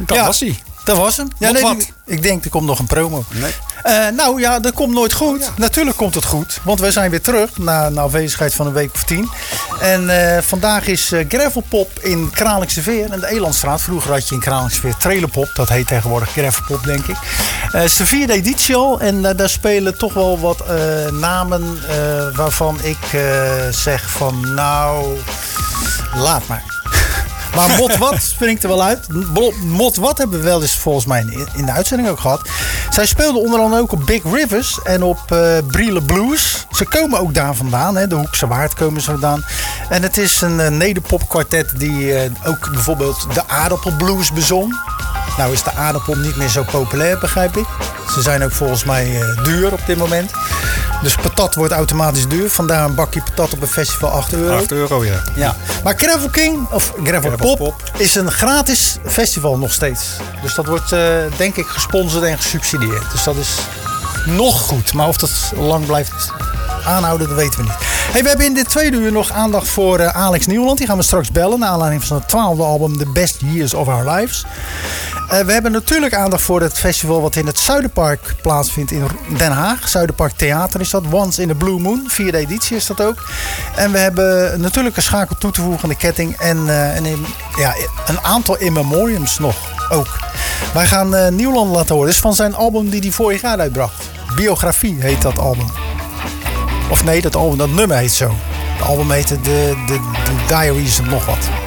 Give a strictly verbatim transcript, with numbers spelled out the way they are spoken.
Dat ja, was hij. Dat was hem. Ja, Nog nee, wat? ik, ik denk, er komt nog een promo. Nee. Uh, nou ja, dat komt nooit goed. Ja. Natuurlijk komt het goed. Want we zijn weer terug na een afwezigheid van een week of tien. En uh, vandaag is uh, Gravelpop in Kralingse Veer. En de Elandstraat. Vroeger had je in Kralingse Veer Trailerpop. Dat heet tegenwoordig Gravelpop, denk ik. Uh, het is de vierde editie al. En uh, daar spelen toch wel wat uh, namen uh, waarvan ik uh, zeg van nou, laat maar. Maar Mot Wat springt er wel uit. Mot Wat hebben we wel eens volgens mij in de uitzending ook gehad. Zij speelden onder andere ook op Big Rivers en op uh, Brielle Blues. Ze komen ook daar vandaan. Hè. De Hoekse Waard komen ze vandaan. En het is een uh, nederpopkwartet die uh, ook bijvoorbeeld de Aardappelblues bezong. Nou is de aardappel niet meer zo populair, begrijp ik. Ze zijn ook volgens mij uh, duur op dit moment. Dus patat wordt automatisch duur. Vandaar een bakje patat op een festival acht euro. acht euro, ja. ja. Maar Gravel King, of Gravel Pop, is een gratis festival nog steeds. Dus dat wordt uh, denk ik gesponsord en gesubsidieerd. Dus dat is nog goed. Maar of dat lang blijft aanhouden, dat weten we niet. Hey, we hebben in dit tweede uur nog aandacht voor uh, Alex Nieuwland. Die gaan we straks bellen. Naar aanleiding van zijn twaalfde album The Best Years of Our Lives. Uh, we hebben natuurlijk aandacht voor het festival wat in het Zuiderpark plaatsvindt in Den Haag. Zuiderpark Theater is dat. Once in a Blue Moon. Vierde editie is dat ook. En we hebben natuurlijk een schakel toe te voegen aan de ketting. En, uh, en in, ja, een aantal in memoriams nog ook. Wij gaan uh, Nieuwland laten horen. Dus van zijn album die hij vorig jaar uitbracht. Biografie heet dat album. Of nee, dat album, dat nummer heet zo. Het album heet de, de, de Diaries of nog wat.